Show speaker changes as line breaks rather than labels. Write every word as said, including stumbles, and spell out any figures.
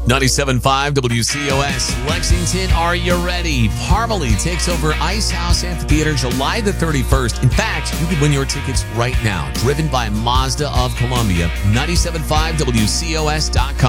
ninety-seven point five W C O S, Lexington, are you ready? Parmalee takes over Ice House Amphitheater July the thirty-first. In fact, you can win your tickets right now. Driven by Mazda of Columbia, ninety-seven point five W C O S dot com.